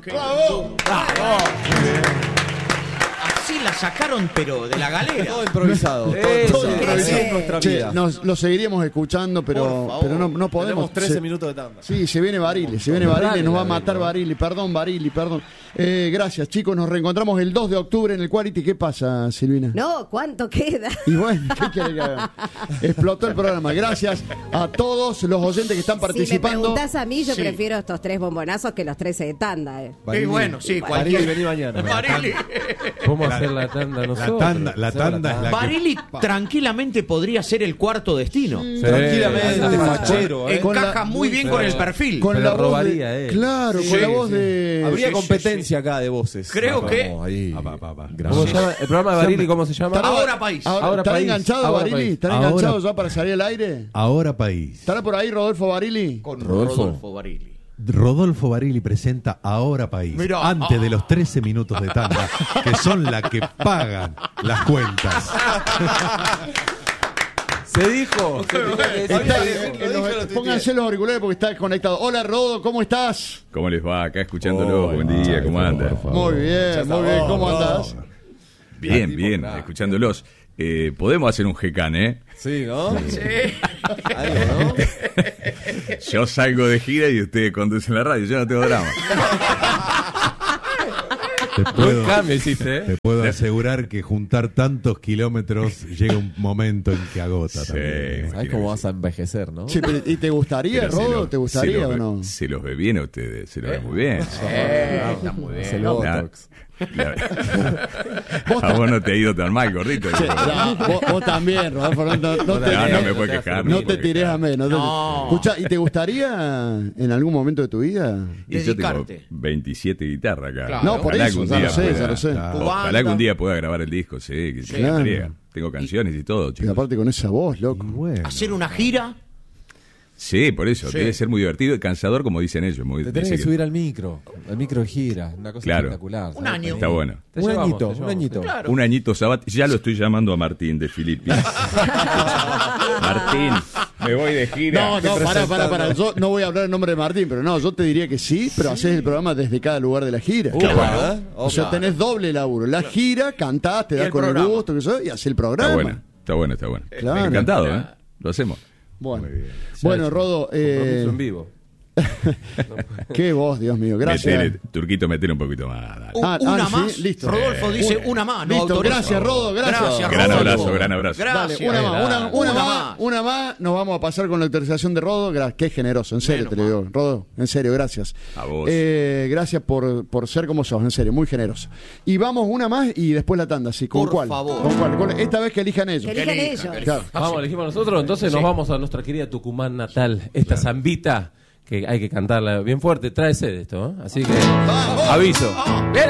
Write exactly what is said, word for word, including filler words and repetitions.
qué ¡Bravo! ¡Bravo! Así la sacaron, pero de la galera. Todo improvisado. Eso, todo improvisado en nuestra Che, vida. nos lo seguiríamos escuchando, pero, pero no, no podemos. Tenemos trece Se- minutos de tanda. Sí, se viene Barili, se viene Dale, Barili, nos va a dale, matar dale. Barili. Perdón, Barili, perdón. Eh, gracias, chicos. Nos reencontramos el dos de octubre en el Quality. ¿Qué pasa, Silvina? No, ¿cuánto queda? Y bueno, ¿qué quiere que haga? Explotó el programa. Gracias a todos los oyentes que están Si me participando. preguntás a mí, yo Sí. prefiero estos tres bombonazos que los trece de tanda. Eh. Y bueno, sí, Barili, cualquier. vení mañana. Barili. Vamos a hacer la tanda nosotros. La tanda, la tanda es la que... Barili tranquilamente podría ser el cuarto destino. Sí, Tranquilamente, sí, fachero, ¿eh? Con Encaja la- muy bien con el perfil. Con Me la lo voz robaría, de, eh. Claro, Sí, con la sí, voz sí. de. Habría sí, competencia acá de voces. Creo Vamos, que- ahí. Ah, pa, pa, pa. ¿Cómo se llama? ¿El programa de Barili cómo se llama? Ahora país. Ahora, Ahora ¿Están país. enganchados, Ahora Barili? país. ¿Están Ahora- enganchados ya para salir al aire? Ahora país. ¿Estará por ahí Rodolfo Barili? Con Rodolfo. Rodolfo Barili. Rodolfo Barili presenta Ahora País, Mirá. antes Ah. de los trece minutos de tanda, que son las que pagan las cuentas. Se dijo. Se dijo que Está- decía- eh, eh, los- pónganse los auriculares porque está desconectado. Hola, Rodo, ¿cómo estás? ¿Cómo les va? Acá escuchándolo. Oh, Buen día, ¿cómo andan? Muy bien, muy bien. ¿Cómo andás? Bien, bien, escuchándolos. Eh, podemos hacer un G-Can, ¿eh? Sí, ¿no? Algo, ¿no? Yo salgo de gira y ustedes conducen la radio. Yo no tengo drama. Te Buen puedo, cambio hiciste, ¿eh? te puedo asegurar que juntar tantos kilómetros llega un momento en que agota Sí. también. ¿Sabes cómo vas a envejecer, no? Sí, pero, ¿y te gustaría, Pero se Rodo? los- ¿Te se gustaría los o ve- no? Se los ve bien a ustedes, se los ve muy bien. Eh, está muy Es bien. el La- Botox. la- a vos no te ha ido tan mal, gordito. Sí, no, vos, vos también, Rodolfo. No, no, no te, No, no me puedo quejar. no me te puedo tires quejar. a mí. No te, No. Escucha, ¿y te gustaría en algún momento de tu vida? Y yo tengo Dedicarte. veintisiete guitarras acá. Claro. No, por Ojalá eso, que un ya lo día sé, pueda- ya lo sé. Tu Ojalá banda. que un día pueda grabar el disco, sí, que se Claro. entrega. Tengo canciones y todo, Y chicos. aparte con esa voz, loco. Bueno, Hacer una gira. Sí, por eso. Sí. Debe ser muy divertido y cansador, como dicen ellos. Muy, Te tenés dice que que- subir al micro. El micro gira. Una cosa Claro. espectacular. Un ¿sabes? año. Está bueno. Te Un llevamos, añito, te un llevamos. añito. Claro. Un añito sabático. Ya lo estoy llamando a Martín de Filippi. Martín, me voy de gira. No, no, pará, pará, pará. Yo no voy a hablar en nombre de Martín, pero no, yo te diría que sí, pero haces el programa desde cada lugar de la gira. Upa, Claro. ¿eh? O sea, Opa. tenés doble laburo. La gira, cantás, te Y das el con el programa. gusto, que eso, y haces el programa. Está bueno, está bueno, está bueno. Claro. Encantado, ¿eh? Lo hacemos. Bueno, bueno, Rodo, Compromiso eh, en vivo. qué voz, Dios mío, gracias. Metele, Turquito, metele un poquito más. dale. U- Ah, una ah, sí, más. listo. Rodolfo Eh, dice una- una más. no Listo, autorizo. gracias, Rodo, gracias. Gracias, Gran Rodolfo. abrazo, gran abrazo. Dale, Gracias. una más, una, una, Una más, más. una más, nos vamos a pasar con la autorización de Rodo. Gra- Qué generoso, en serio Menos te lo digo. Rodo, en serio, gracias. A vos. Eh, gracias por, por ser como sos, en serio, muy generoso. Y vamos una más y después la tanda, ¿sí? ¿Con Por cuál? favor. ¿Con cuál? Con- esta vez que elijan ellos. Que elijan elijan, ellos. que elijan. Claro. Vamos, elegimos nosotros. Entonces nos vamos a nuestra querida Tucumán natal. Esta zambita que hay que cantarla bien fuerte. Trae sed esto, ¿eh? Así que aviso. Bien.